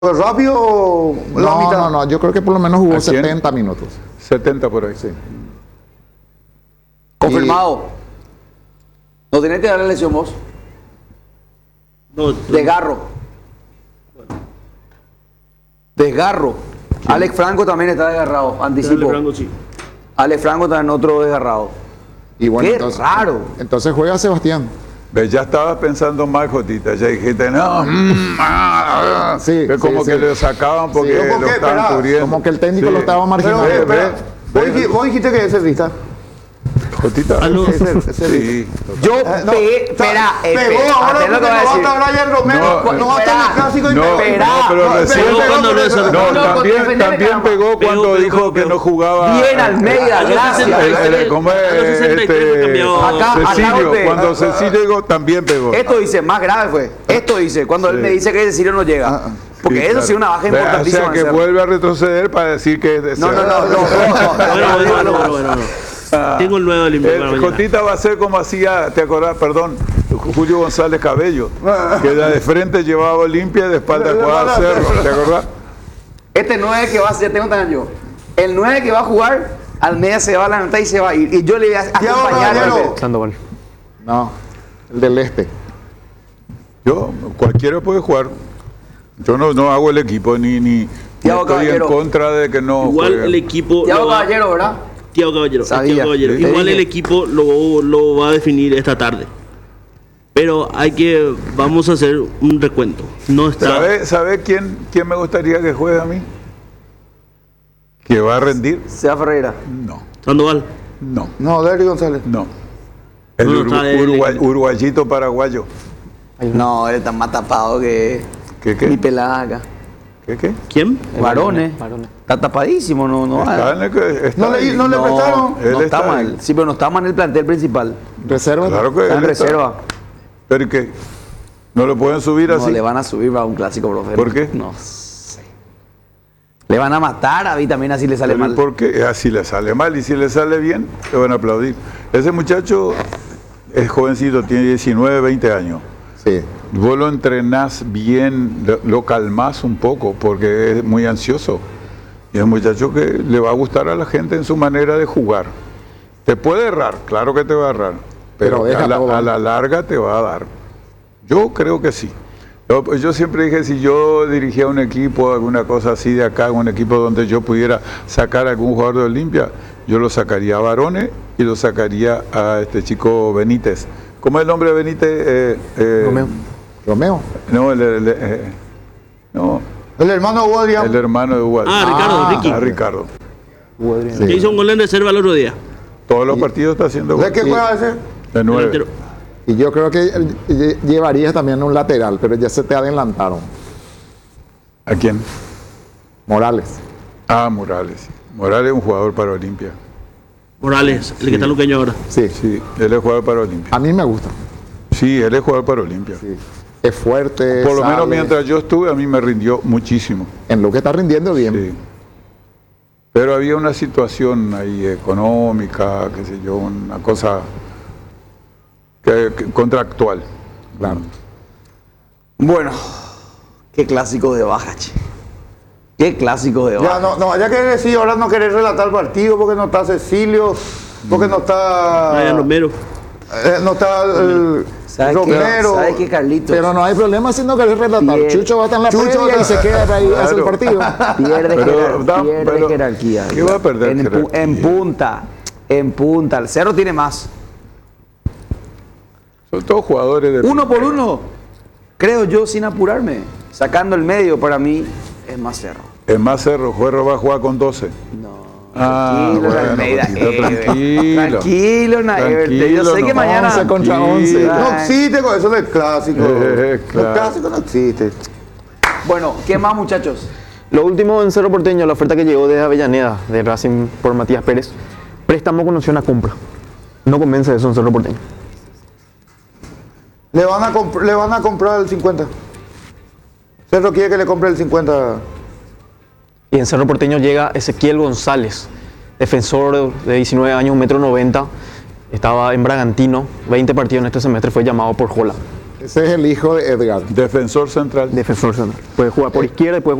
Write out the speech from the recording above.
rápido o la mitad? No, yo creo que por lo menos jugó ¿A quién? 70 minutos. 70 por ahí. Sí. Confirmado. ¿No tenés que darle lesión vos? No, Desgarro. Desgarro. Alex Franco también está desgarrado, anticipo. Franco, sí. Alex Franco también otro desgarrado. Y bueno, Qué entonces, raro. Entonces juega Sebastián. ¿Ves? Ya estabas pensando mal, Jotita. Ya dijiste, no. Sí, que como sí, que sí. lo sacaban porque Sí, lo ¿por qué? estaban Esperá, cubriendo. Como que el técnico Sí. lo estaba Pero, marginando. espera, vos dijiste que es cerrista. Jotita. Aló. Sí. Yo no, pegué, espera, pegó ahora atén lo que voy a porque decir. no va a estar Brian Romero, No, no va a estar en el clásico y No, pegó. Espera. no, pero No, recién pegó cuando lo hizo. No, No, también defendeme, caramba. pegó cuando Pegó, dijo que pegó. no jugaba. Bien, Almeida, A los gracias. 63, ¿Cómo es? a los 63 fue cambiado. Acá Cecilio, golpe. cuando Cecilio llegó, también pegó. Esto dice, más grave fue. Esto dice, cuando él Sí. me dice que Cecilio no llega. Porque Sí, eso claro. sí es una baja O importantísima. sea, que en Cerro. vuelve a retroceder para decir que es de No, no, Cerro. no, Bueno. Tengo el nuevo limpio para El mañana. Jotita va a ser como hacía, ¿te acordás? Perdón, Julio González Cabello, que de frente llevaba Olimpia y de espalda jugaba a Cerro, ¿te acordás? Este 9 que va a ser, tengo tan yo. El 9 que va a jugar, Almeida se va a levantar y se va a ir. Y yo le voy a acompañar. Caballero. Sandoval. No, el del este. Yo, cualquiera puede jugar. Yo no hago el equipo, ni Thiago estoy Caballero. en contra de que no Igual jueguen. el equipo. Thiago lo va- Caballero, ¿verdad? Thiago Caballero. Sabía. Thiago Caballero. Sí. Igual Te el dije. equipo lo va a definir esta tarde. Pero vamos a hacer un recuento. No está. ¿Sabe quién me gustaría que juegue a mí? ¿Que va a rendir? Sea Ferreira. No, Sandoval. no, No, Derry González. no. El No, está el equipo. uruguayito paraguayo. No, él está más tapado que ¿Qué? mi pelada acá. ¿Qué? ¿Quién? Varones. Está tapadísimo, no. Está en el que- está No le ahí. prestaron. Él No está está mal. ahí. Sí, pero no está mal en el plantel principal. Reserva. Claro que Está en él está. reserva. ¿Pero qué? ¿No lo pueden subir No, así? le van a subir a un clásico, profe. ¿Por qué? No sé. Le van a matar a Vitamina si le sale ¿Pero mal. por qué? Así le sale mal y si le sale bien, le van a aplaudir. Ese muchacho es jovencito, tiene 19, 20 años. Sí. Vos lo entrenás bien, lo calmás un poco porque es muy ansioso. Y es un muchacho que le va a gustar a la gente en su manera de jugar. Te puede errar, claro que te va a errar, pero deja todo. a la larga te va a dar. Yo creo que sí. Yo siempre dije, si yo dirigía un equipo, alguna cosa así de acá, un equipo donde yo pudiera sacar a algún jugador de Olimpia, yo lo sacaría a Barone y lo sacaría a este chico Benítez. ¿Cómo es el nombre de Benítez? Romeo. No, no, El hermano de Adrián. el hermano de Hugo. Ricardo, Ricky. A Ricardo. Sí. Que hizo un gol en reserva el otro día. Todos los partidos está haciendo ¿De gol. qué juega ese? De 9. Delantero. Y yo creo que llevaría también un lateral, pero ya se te adelantaron. ¿A quién? Morales. Ah, Morales. Morales es un jugador para Olimpia. Morales, el que está en Luqueño ahora. Sí. Sí, él es jugador para Olimpia. A mí me gusta. Sí, él es jugador para Olimpia. Sí. Es fuerte. Por lo menos sale. mientras yo estuve, a mí me rindió muchísimo. En lo que está rindiendo bien. Sí. Pero había una situación ahí económica, qué sé yo, una cosa contractual. Claro. Bueno, qué clásico de baja, che. Qué clásico de baja. Ya, no, ya que decir, ahora no querés relatar el partido porque no está Cecilio, porque no está. Brian Romero. No está ¿Sabes Romero. ¿Sabes qué, Carlitos? Pero no hay problema si no querés relatar. Bien. Chucho va a estar en la Chucho previa y se queda ahí, hace el Claro. partido. Pierde, Pero, jerarquía. ¿qué va a perder jerarquía? En punta. El Cerro tiene más. Son todos jugadores de... Uno por uno, creo yo, sin apurarme. Sacando el medio, para mí, es más Cerro. Es más Cerro, Juerro va a jugar con 12. No. Ah, Tranquilo, bueno, Almeida. Jotita, tranquilo. Tranquilo, Naeverte. Yo sé que nomás. mañana. 11 contra 11. No existe con eso del clásico. Claro. El clásico no existe. Bueno, ¿qué más, muchachos? Lo último en Cerro Porteño, la oferta que llegó desde Avellaneda, de Racing por Matías Pérez. Préstamo con opción a compra. No convence eso en Cerro Porteño. Le van a comprar el 50. Cerro quiere que le compre el 50. Y en Cerro Porteño llega Ezequiel González, defensor de 19 años, 1,90 m. Estaba en Bragantino, 20 partidos en este semestre, fue llamado por Jola. Ese es el hijo de Edgar. Defensor central. Defensor central. Puede jugar por izquierda y puede